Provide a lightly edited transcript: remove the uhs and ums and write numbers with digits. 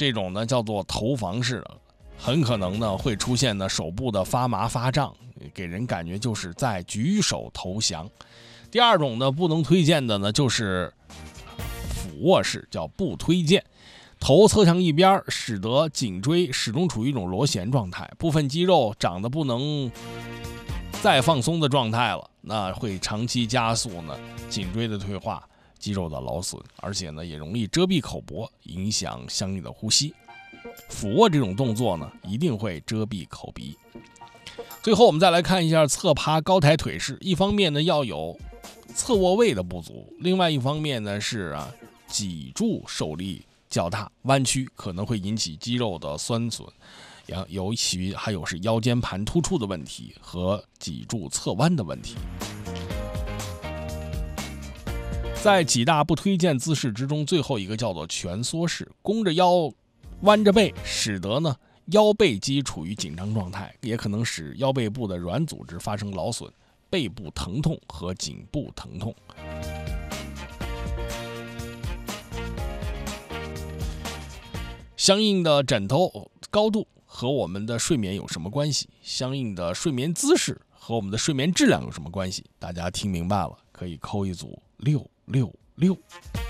这种呢叫做投房式的，很可能呢会出现呢手部的发麻发胀，给人感觉就是在举手投降。第二种呢不能推荐的呢就是俯卧式，叫不推荐。头侧向一边，使得颈椎始终处于一种螺旋状态，部分肌肉长得不能再放松的状态了，那会长期加速呢颈椎的退化、肌肉的劳损，而且呢也容易遮蔽口脖，影响相应的呼吸。俯卧这种动作呢一定会遮蔽口鼻。最后我们再来看一下侧趴高抬腿式，一方面呢要有侧卧位的不足，另外一方面呢是脊柱受力较大，弯曲可能会引起肌肉的酸损，尤其还有是腰间盘突出的问题和脊柱侧弯的问题。在几大不推荐姿势之中，最后一个叫做蜷缩式，弓着腰弯着背，使得呢腰背肌处于紧张状态，也可能使腰背部的软组织发生劳损，背部疼痛和颈部疼痛。相应的枕头高度和我们的睡眠有什么关系？相应的睡眠姿势和我们的睡眠质量有什么关系？大家听明白了，可以扣一组666。